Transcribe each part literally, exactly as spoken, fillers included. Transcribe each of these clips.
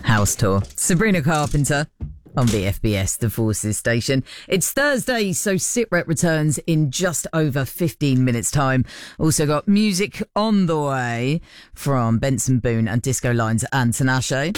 House Tour. Sabrina Carpenter on V F B S, the Forces station. It's Thursday, so SitRep returns in just over fifteen minutes' time. Also got music on the way from Benson Boone and Disco Lines and Tinashe.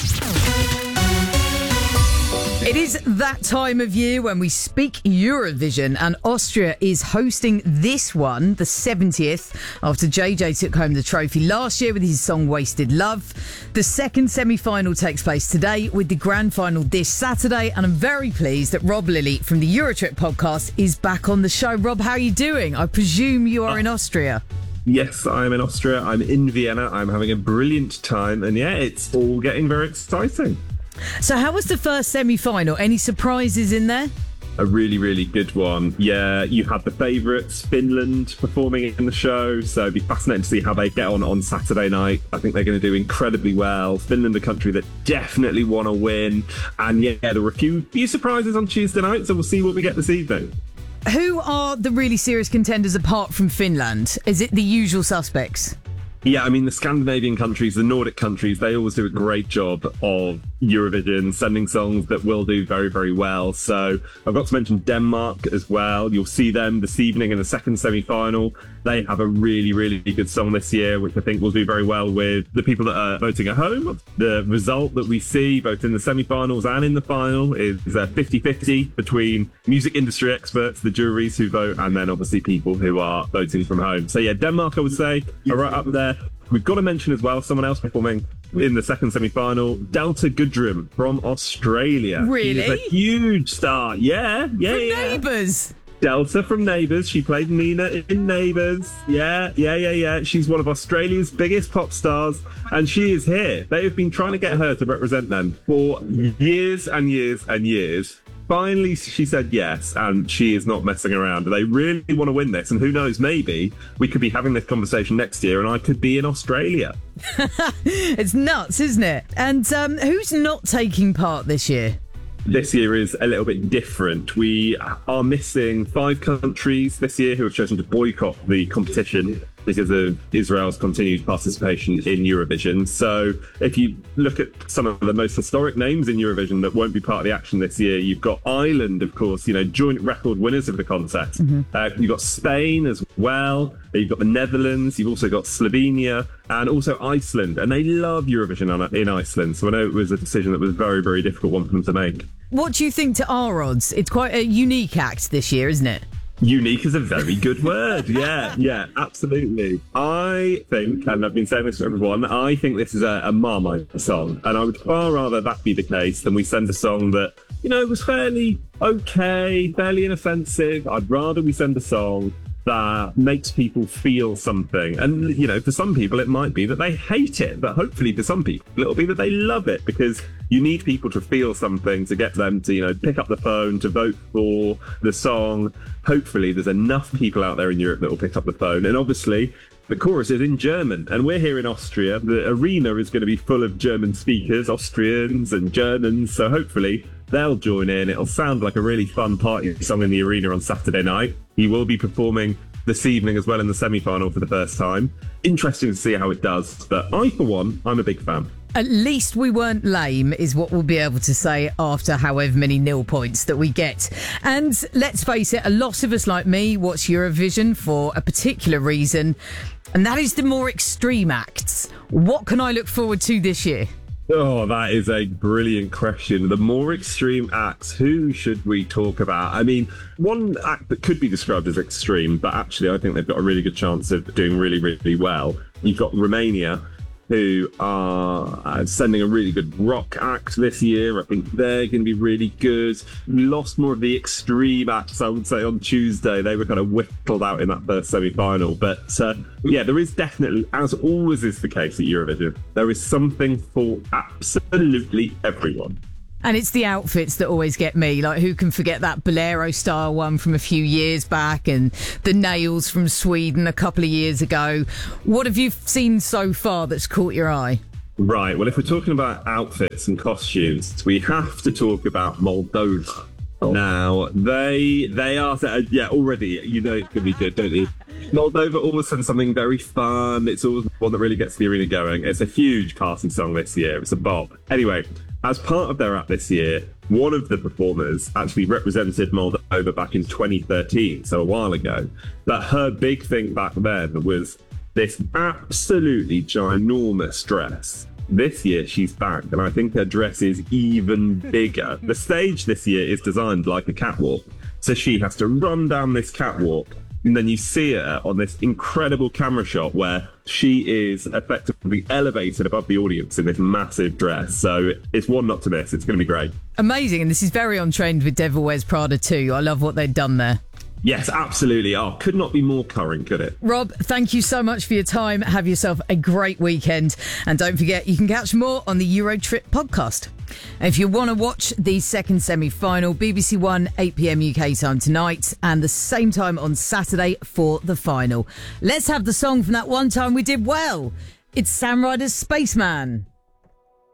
It is that time of year when we speak Eurovision, and Austria is hosting this one, the seventieth, after J J took home the trophy last year with his song Wasted Love. The second semi-final takes place today with the grand final this Saturday, and I'm very pleased that Rob Lilly from the Eurotrip podcast is back on the show. Rob, how are you doing? I presume you are in Austria. Yes, I'm in Austria. I'm in Vienna. I'm having a brilliant time, and yeah, it's all getting very exciting. So how was the first semi-final? Any surprises in there? A really, really good one. Yeah, you had the favourites, Finland, performing in the show, so it'd be fascinating to see how they get on on Saturday night. I think they're going to do incredibly well. Finland, a country that definitely want to win. And yeah, there were a few, few surprises on Tuesday night, so we'll see what we get this evening. Who are the really serious contenders apart from Finland? Is it the usual suspects? Yeah, I mean, the Scandinavian countries, the Nordic countries, they always do a great job of Eurovision, sending songs that will do very, very well. So I've got to mention Denmark as well. You'll see them this evening in the second semi-final. They have a really, really good song this year, which I think will do very well with the people that are voting at home. The result that we see both in the semi-finals and in the final is a fifty-fifty between music industry experts, the juries who vote, and then obviously people who are voting from home. So yeah, Denmark, I would say, are right up there. We've got to mention as well someone else performing in the second semi-final, Delta Goodrem from Australia. Really? She's a huge star. Yeah, yeah, From yeah. Neighbours. Delta from Neighbours. She played Nina in Neighbours. Yeah, yeah, yeah, yeah. She's one of Australia's biggest pop stars, and she is here. They have been trying to get her to represent them for years and years and years. Finally, she said yes, and she is not messing around. They really want to win this, and who knows, maybe we could be having this conversation next year, and I could be in Australia. It's nuts, isn't it? And um, who's not taking part this year? This year is a little bit different. We are missing five countries this year who have chosen to boycott the competition because of Israel's continued participation in Eurovision. So if you look at some of the most historic names in Eurovision that won't be part of the action this year, you've got Ireland, of course, you know, joint record winners of the contest. Mm-hmm. Uh, you've got Spain as well. You've got the Netherlands. You've also got Slovenia and also Iceland. And they love Eurovision in Iceland. So I know it was a decision that was a very, very difficult one for them to make. What do you think to our odds? It's quite a unique act this year, isn't it? Unique is a very good word. Yeah, yeah, absolutely. I think, and I've been saying this to everyone, I think this is a, a Marmite song. And I would far rather that be the case than we send a song that, you know, was fairly okay, fairly inoffensive. I'd rather we send a song that makes people feel something. And, you know, for some people, it might be that they hate it. But hopefully for some people, it'll be that they love it, because you need people to feel something to get them to, you know, pick up the phone, to vote for the song. Hopefully there's enough people out there in Europe that will pick up the phone. And obviously the chorus is in German, and we're here in Austria. The arena is going to be full of German speakers, Austrians and Germans. So hopefully they'll join in. It'll sound like a really fun party song in the arena on Saturday night. He will be performing this evening as well in the semi-final for the first time. Interesting to see how it does. But I, for one, I'm a big fan. At least we weren't lame is what we'll be able to say after however many nil points that we get. And let's face it, a lot of us like me watch Eurovision for a particular reason, and that is the more extreme acts. What can I look forward to this year? Oh, that is a brilliant question. The more extreme acts, who should we talk about? I mean, one act that could be described as extreme, but actually I think they've got a really good chance of doing really, really well. You've got Romania, who are sending a really good rock act this year. I think they're going to be really good. We lost more of the extreme acts, I would say, on Tuesday. They were kind of whittled out in that first semi-final. But uh, yeah, there is definitely, as always is the case at Eurovision, there is something for absolutely everyone. And it's the outfits that always get me. Like, who can forget that Bolero style one from a few years back, and the nails from Sweden a couple of years ago? What have you seen so far that's caught your eye? Right. Well, if we're talking about outfits and costumes, we have to talk about Moldova. Oh. Now, they they are, yeah, already, you know it's going to be good, don't you? Moldova, all of a sudden something very fun. It's always one that really gets the arena going. It's a huge casting song this year. It's a bop. Anyway, as part of their act this year, one of the performers actually represented Moldova back in twenty thirteen, so a while ago. But her big thing back then was this absolutely ginormous dress. This year she's back, and I think her dress is even bigger. The stage this year is designed like a catwalk, so she has to run down this catwalk, and then you see her on this incredible camera shot where she is effectively elevated above the audience in this massive dress. So it's one not to miss. It's going to be great. Amazing, and this is very on trend with Devil Wears Prada too. I love what they've done there. Yes, absolutely. Oh, could not be more current, could it? Rob, thank you so much for your time. Have yourself a great weekend. And don't forget, you can catch more on the Eurotrip podcast. If you want to watch the second semi-final, B B C One, eight p.m. U K time tonight, and the same time on Saturday for the final. Let's have the song from that one time we did well. It's Sam Ryder's Spaceman.